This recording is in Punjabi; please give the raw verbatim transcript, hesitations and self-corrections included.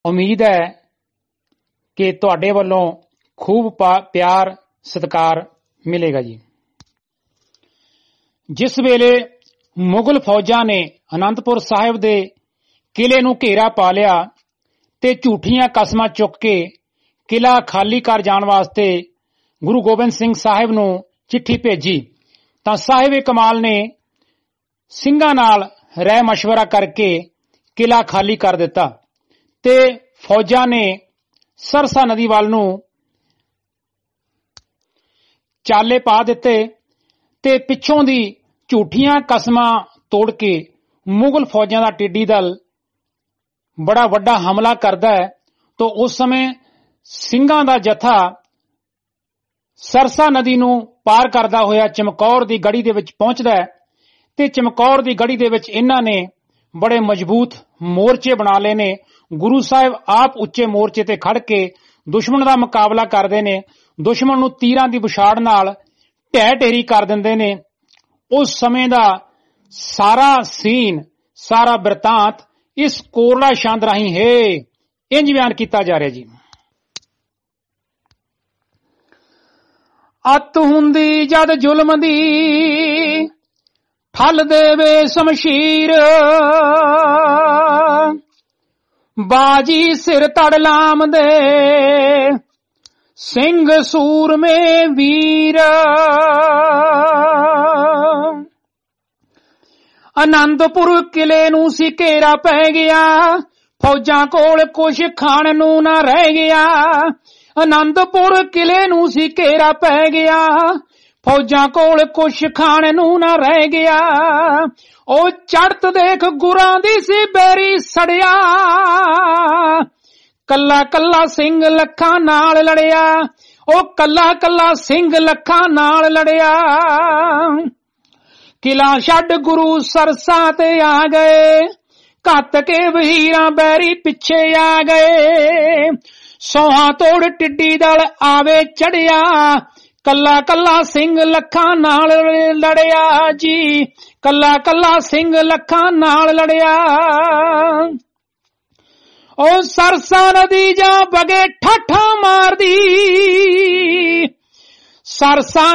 ਉਮੀਦ ਹੈ ਕਿ ਤੁਹਾਡੇ ਵੱਲੋਂ ਖੂਬ ਪਿਆਰ ਸਤਿਕਾਰ ਮਿਲੇਗਾ ਜੀ। ਜਿਸ ਵੇਲੇ ਮੁਗਲ ਫੌਜਾਂ ਨੇ ਅਨੰਦਪੁਰ ਸਾਹਿਬ ਦੇ ਕਿਲੇ ਨੂੰ ਘੇਰਾ ਪਾ ਲਿਆ ਤੇ ਝੂਠੀਆਂ ਕਸਮਾਂ ਚੁੱਕ ਕੇ ਕਿਲਾ ਖਾਲੀ ਕਰ ਜਾਣ ਵਾਸਤੇ ਗੁਰੂ ਗੋਬਿੰਦ ਸਿੰਘ ਸਾਹਿਬ ਨੂੰ ਚਿੱਠੀ ਭੇਜੀ ਤਾਂ ਸਾਹਿਬ ਕਮਾਲ ਨੇ ਸਿੰਘਾਂ ਨਾਲ ਰਾਏ ਮਸ਼ਵਰਾ ਕਰਕੇ ਕਿਲਾ ਖਾਲੀ ਕਰ ਦਿੱਤਾ ਤੇ ਫੌਜਾਂ ਨੇ ਸਰਸਾ ਨਦੀ ਵੱਲ ਨੂੰ ਚਾਲੇ ਪਾ ਦਿੱਤੇ ਤੇ ਪਿੱਛੋਂ ਦੀ ਝੂਠੀਆਂ ਕਸਮਾਂ ਤੋੜ ਕੇ ਮੁਗਲ ਫੌਜਾਂ ਦਾ ਟਿੱਡੀ ਦਲ ਬੜਾ ਵੱਡਾ ਹਮਲਾ ਕਰਦਾ ਹੈ। ਤਾਂ ਉਸ ਸਮੇਂ ਸਿੰਘਾਂ ਦਾ ਜਥਾ ਸਰਸਾ ਨਦੀ ਨੂੰ ਪਾਰ ਕਰਦਾ ਹੋਇਆ ਚਮਕੌਰ ਦੀ ਗੜੀ ਦੇ ਵਿੱਚ ਪਹੁੰਚਦਾ ਹੈ ਤੇ ਚਮਕੌਰ ਦੀ ਗੜੀ ਦੇ ਵਿੱਚ ਇਹਨਾਂ ਨੇ ਬੜੇ ਮਜ਼ਬੂਤ ਮੋਰਚੇ ਬਣਾ ਲਏ ਨੇ। ਗੁਰੂ ਸਾਹਿਬ ਆਪ ਉੱਚੇ ਮੋਰਚੇ ਤੇ ਖੜ ਕੇ ਦੁਸ਼ਮਣ ਦਾ ਮੁਕਾਬਲਾ ਕਰਦੇ ਨੇ, ਦੁਸ਼ਮਣ ਨੂੰ ਤੀਰਾਂ ਦੀ ਵਿਛਾੜ ਨਾਲ ਢਹਿ ਢੇਰੀ ਕਰ ਦਿੰਦੇ ਨੇ। ਉਸ ਸਮੇਂ ਦਾ ਸਾਰਾ ਸੀਨ, ਸਾਰਾ ਬਿਰਤਾਂਤ ਇਸ ਕੋਰਲਾ ਛੰਦ ਰਾਹੀਂ ਹੈ ਇੰਜ ਬਿਆਨ ਕੀਤਾ ਜਾ ਰਿਹਾ ਜੀ। ਅੱਤ ਹੁੰਦੀ ਜਦ ਜ਼ੁਲਮ ਦੀ ਠੱਲ ਦੇਵੇ ਸ਼ਮਸ਼ੀਰ, ਬਾਜੀ ਸਿਰ ਤੜ ਲਾਮ ਦੇ ਸਿੰਘ ਸੂਰਮੇ ਵੀਰ। ਅਨੰਦਪੁਰ ਕਿਲੇ ਨੂੰ ਸੀ ਘੇਰਾ ਪੈ ਗਿਆ, ਫੌਜਾਂ ਕੋਲ ਕੁਛ ਖਾਣ ਨੂੰ ਨਾ ਰਹਿ ਗਿਆ। ਅਨੰਦਪੁਰ ਕਿਲੇ ਨੂੰ ਸੀ ਘੇਰਾ ਪੈ ਗਿਆ, ਫੌਜਾਂ ਕੋਲ ਕੁਛ ਖਾਣ ਨੂੰ ਨਾ ਰਹਿ ਗਿਆ। ਉਹ ਚੜਤ ਦੇਖ ਗੁਰਾਂ ਦੀ ਸੀ ਬੇਰੀ ਸੜਿਆ, ਕੱਲਾ ਕੱਲਾ ਸਿੰਘ ਲੱਖਾਂ ਨਾਲ ਲੜਿਆ। ਉਹ ਕੱਲਾ ਕੱਲਾ ਸਿੰਘ ਲੱਖਾਂ ਨਾਲ ਲੜਿਆ। ਕਿਲਾ ਛੱਡ ਗੁਰੂ ਸਰਸਾ ਤੇ ਆ ਗਏ, ਘੱਤ ਕੇ ਵਹੀਰਾਂ ਬੈਰੀ ਪਿੱਛੇ ਆ ਗਏ। ਸੋਹਾਂ ਤੋੜ ਟਿੱਡੀ ਦਲ ਆਵੇ ਚੜਿਆ, ਕੱਲਾ ਕੱਲਾ ਸਿੰਘ ਲੱਖਾਂ ਨਾਲ ਲੜਿਆ ਜੀ, ਕੱਲਾ ਕੱਲਾ ਸਿੰਘ ਲੱਖਾਂ ਨਾਲ ਲੜਿਆ। ਉਹ ਸਰਸਾ ਨਦੀ ਜਾਂ ਬਗੇ ਠਾਠਾਂ ਮਾਰਦੀ, ਸਰਸਾ